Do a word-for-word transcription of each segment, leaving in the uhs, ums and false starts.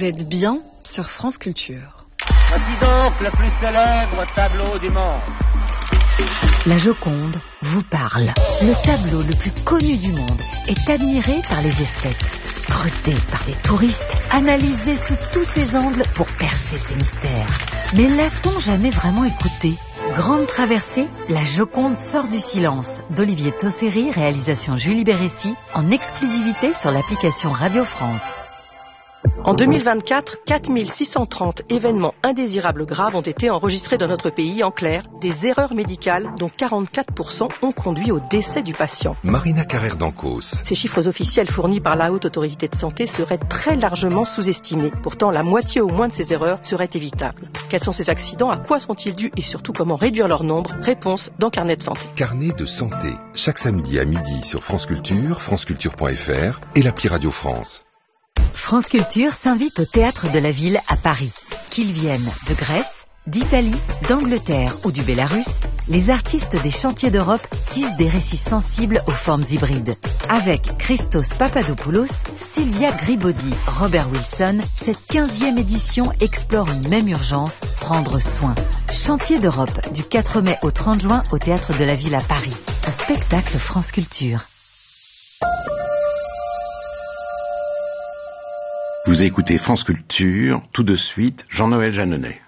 êtes bien sur France Culture. Voici donc le plus célèbre tableau du monde. La Joconde vous parle. Le tableau le plus connu du monde est admiré par les esthètes, scruté par les touristes, analysé sous tous ses angles pour percer ses mystères. Mais l'a-t-on jamais vraiment écouté ? Grande traversée, La Joconde sort du silence d'Olivier Tosseri, réalisation Julie Bérécy, en exclusivité sur l'application Radio France. En deux mille vingt-quatre, quatre mille six cent trente événements indésirables graves ont été enregistrés dans notre pays. En clair, des erreurs médicales dont quarante-quatre pour cent ont conduit au décès du patient. Marina Carrère d'Ancos. Ces chiffres officiels fournis par la Haute Autorité de Santé seraient très largement sous-estimés. Pourtant, la moitié au moins de ces erreurs seraient évitables. Quels sont ces accidents ? À quoi sont-ils dus ? Et surtout, comment réduire leur nombre ? Réponse dans Carnet de Santé. Carnet de Santé. Chaque samedi à midi sur France Culture, franceculture point f r et l'appli Radio France. France Culture s'invite au Théâtre de la Ville à Paris. Qu'ils viennent de Grèce, d'Italie, d'Angleterre ou du Bélarus, les artistes des chantiers d'Europe tissent des récits sensibles aux formes hybrides. Avec Christos Papadopoulos, Sylvia Gribaudy, Robert Wilson, cette quinzième édition explore une même urgence, prendre soin. Chantiers d'Europe, du quatre mai au trente juin au Théâtre de la Ville à Paris. Un spectacle France Culture. Vous écoutez France Culture, tout de suite, Jean-Noël Jeanneney.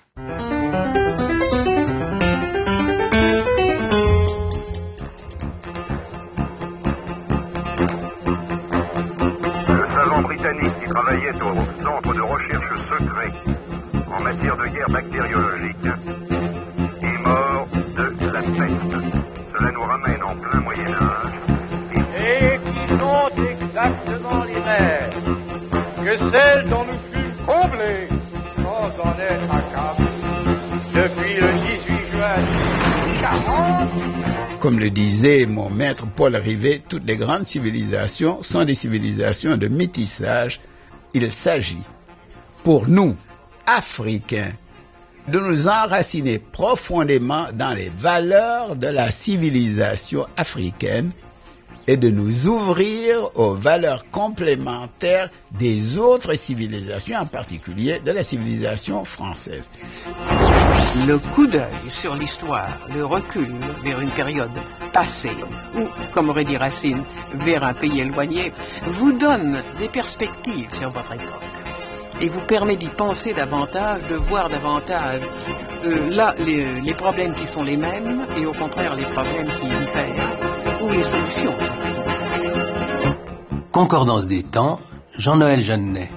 Le savant britannique qui travaillait au centre de recherche secret en matière de guerre bactériologique est mort de la peste. Cela nous ramène en plein Moyen-Âge. Et qui sont exactement les mêmes que celles dont nous fûmes comblés sans en être accablés depuis le dix-huit juin mille huit cent quarante. Comme le disait mon maître Paul Rivet, toutes les grandes civilisations sont des civilisations de métissage. Il s'agit, pour nous, Africains, de nous enraciner profondément dans les valeurs de la civilisation africaine et de nous ouvrir aux valeurs complémentaires des autres civilisations, en particulier de la civilisation française. Le coup d'œil sur l'histoire, le recul vers une période passée, ou, comme aurait dit Racine, vers un pays éloigné, vous donne des perspectives sur votre époque et vous permet d'y penser davantage, de voir davantage euh, là les, les problèmes qui sont les mêmes et au contraire les problèmes qui diffèrent ou les solutions. Concordance des temps, Jean-Noël Jeanneney.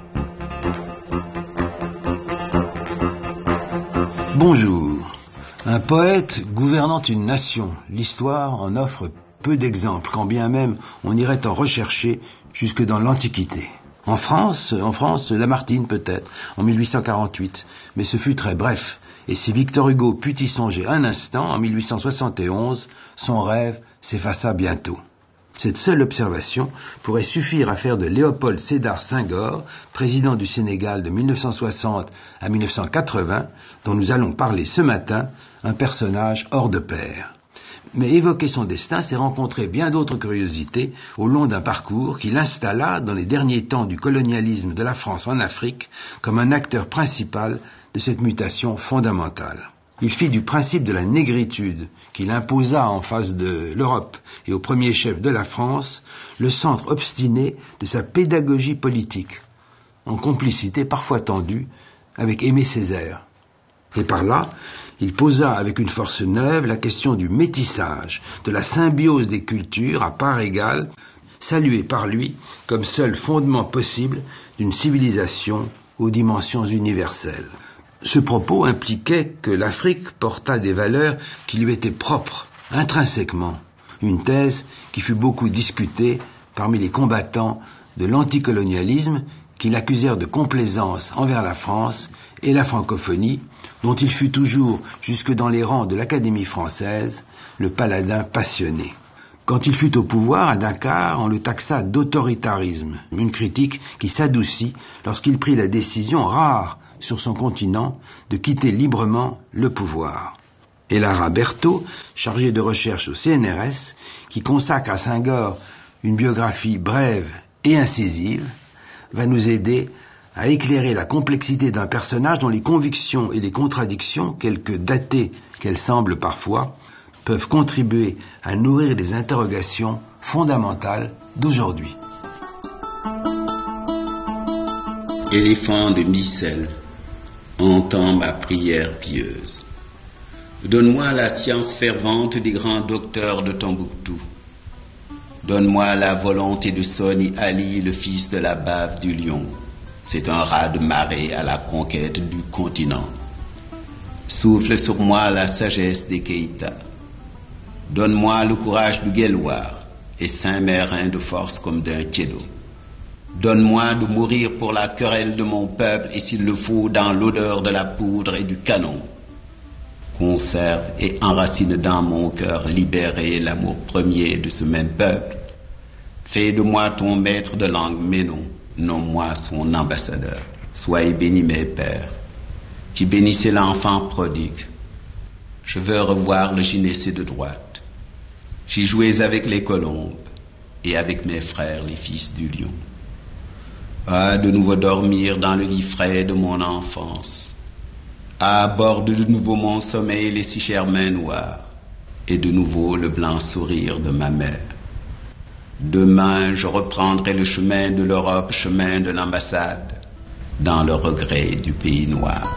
Bonjour. Un poète gouvernant une nation, l'histoire en offre peu d'exemples, quand bien même on irait en rechercher jusque dans l'Antiquité. En France, en France, Lamartine peut-être, en mille huit cent quarante-huit, mais ce fut très bref. Et si Victor Hugo put y songer un instant, en mille huit cent soixante et onze, son rêve s'effaça bientôt. Cette seule observation pourrait suffire à faire de Léopold Sédar Senghor, président du Sénégal de mille neuf cent soixante à mille neuf cent quatre-vingts, dont nous allons parler ce matin, un personnage hors de pair. Mais évoquer son destin, c'est rencontrer bien d'autres curiosités au long d'un parcours qui l'installa dans les derniers temps du colonialisme de la France en Afrique comme un acteur principal de cette mutation fondamentale. Il fit du principe de la négritude, qu'il imposa en face de l'Europe et au premier chef de la France, le centre obstiné de sa pédagogie politique, en complicité parfois tendue avec Aimé Césaire. Et par là, il posa avec une force neuve la question du métissage, de la symbiose des cultures à part égale, saluée par lui comme seul fondement possible d'une civilisation aux dimensions universelles. Ce propos impliquait que l'Afrique portât des valeurs qui lui étaient propres, intrinsèquement, une thèse qui fut beaucoup discutée parmi les combattants de l'anticolonialisme qui l'accusèrent de complaisance envers la France et la francophonie, dont il fut toujours, jusque dans les rangs de l'Académie française, le paladin passionné. Quand il fut au pouvoir, à Dakar, on le taxa d'autoritarisme, une critique qui s'adoucit lorsqu'il prit la décision rare sur son continent de quitter librement le pouvoir. Et Lara Berthaud, chargée de recherche au C N R S, qui consacre à Senghor une biographie brève et incisive, va nous aider à éclairer la complexité d'un personnage dont les convictions et les contradictions, quelque datées qu'elles semblent parfois, peuvent contribuer à nourrir des interrogations fondamentales d'aujourd'hui. Éléphant de Micelle, entends ma prière pieuse. Donne-moi la science fervente des grands docteurs de Tombouctou. Donne-moi la volonté de Soni Ali, le fils de la bave du lion. C'est un raz de marée à la conquête du continent. Souffle sur moi la sagesse des Keïta. Donne-moi le courage du Guelwaar et Saint-Mérin de force comme d'un Tiedo. Donne-moi de mourir pour la querelle de mon peuple et s'il le faut dans l'odeur de la poudre et du canon. Conserve et enracine dans mon cœur libéré l'amour premier de ce même peuple. Fais de moi ton maître de langue, mais non, nomme-moi son ambassadeur. Soyez bénis mes pères, qui bénissez l'enfant prodigue. Je veux revoir le gynécée de droite. J'y jouais avec les colombes et avec mes frères les fils du lion. Ah, de nouveau dormir dans le lit frais de mon enfance. Ah, aborder de nouveau mon sommeil les si chères mains noires et de nouveau le blanc sourire de ma mère. Demain, je reprendrai le chemin de l'Europe, chemin de l'ambassade, dans le regret du pays noir.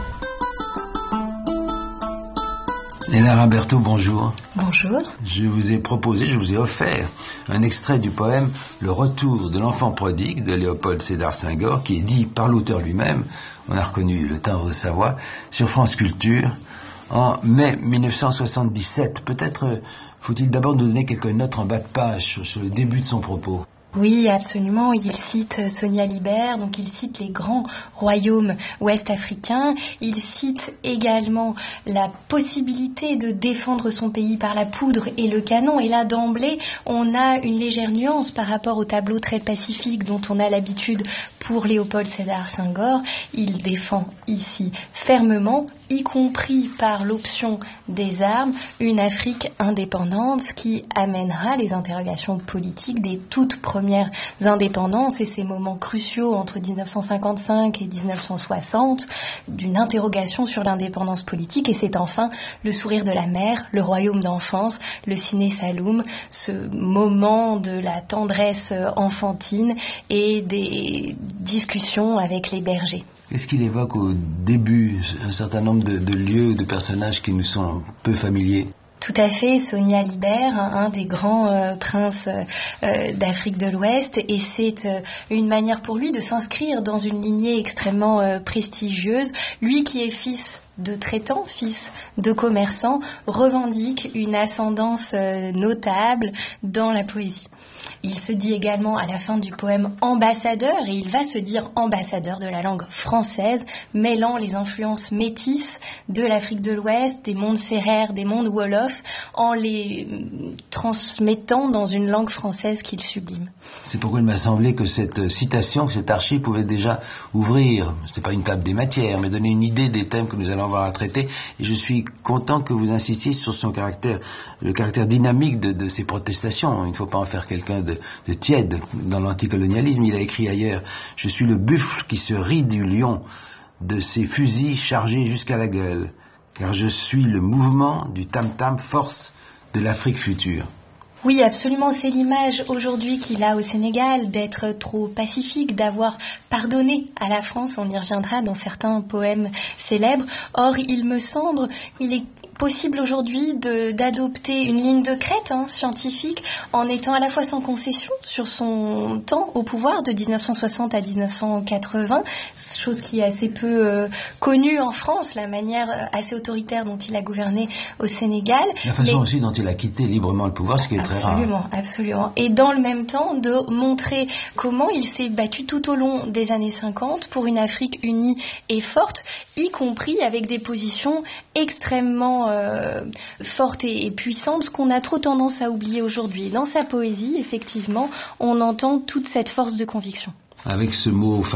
Léna Rimberteau, bonjour. Bonjour. Je vous ai proposé, je vous ai offert un extrait du poème « Le retour de l'enfant prodigue » de Léopold Sédar Senghor, qui est dit par l'auteur lui-même, on a reconnu le timbre de sa voix, sur France Culture, en mai mille neuf cent soixante-dix-sept. Peut-être faut-il d'abord nous donner quelques notes en bas de page sur, sur le début de son propos. Oui, absolument. Il cite Sonia Libert, donc il cite les grands royaumes ouest-africains. Il cite également la possibilité de défendre son pays par la poudre et le canon. Et là, d'emblée, on a une légère nuance par rapport au tableau très pacifique dont on a l'habitude pour Léopold Sédar Senghor. Il défend ici fermement, y compris par l'option des armes, une Afrique indépendante, ce qui amènera les interrogations politiques des toutes premières indépendances et ces moments cruciaux entre dix-neuf cent cinquante-cinq et dix-neuf cent soixante d'une interrogation sur l'indépendance politique. Et c'est enfin le sourire de la mère, le royaume d'enfance, le Ciné Saloum, ce moment de la tendresse enfantine et des discussions avec les bergers. Qu'est-ce qu'il évoque au début, un certain nombre de, de lieux, de personnages qui nous sont peu familiers? Tout à fait, Sonia Libert, un, un des grands euh, princes euh, d'Afrique de l'Ouest, et c'est euh, une manière pour lui de s'inscrire dans une lignée extrêmement euh, prestigieuse. Lui qui est fils de traitants, fils de commerçants, revendique une ascendance euh, notable dans la poésie. Il se dit également à la fin du poème ambassadeur, et il va se dire ambassadeur de la langue française, mêlant les influences métisses de l'Afrique de l'Ouest, des mondes sérères, des mondes wolofs, en les transmettant dans une langue française qu'il sublime. C'est pourquoi il m'a semblé que cette citation, que cette archive pouvait déjà ouvrir, c'était pas une table des matières, mais donner une idée des thèmes que nous allons avoir à traiter. Et je suis content que vous insistiez sur son caractère, le caractère dynamique de, de ces protestations. Il ne faut pas en faire quelqu'un de, de tiède dans l'anticolonialisme. Il a écrit ailleurs: je suis le buffle qui se rit du lion, de ses fusils chargés jusqu'à la gueule, car je suis le mouvement du tam-tam, force de l'Afrique future. Oui, absolument. C'est l'image aujourd'hui qu'il a au Sénégal d'être trop pacifique, d'avoir pardonné à la France. On y reviendra dans certains poèmes célèbres. Or, il me semble, il est possible aujourd'hui de, d'adopter une ligne de crête hein, scientifique en étant à la fois sans concession sur son temps au pouvoir de dix-neuf cent soixante à dix-neuf cent quatre-vingts, chose qui est assez peu euh, connue en France, la manière assez autoritaire dont il a gouverné au Sénégal. La façon Mais... aussi dont il a quitté librement le pouvoir, ce qui est très rare. Absolument, absolument. Et dans le même temps, de montrer comment il s'est battu tout au long des années cinquante pour une Afrique unie et forte, y compris avec des positions extrêmement euh, fortes et, et puissantes, ce qu'on a trop tendance à oublier aujourd'hui. Dans sa poésie, effectivement, on entend toute cette force de conviction. Avec ce mot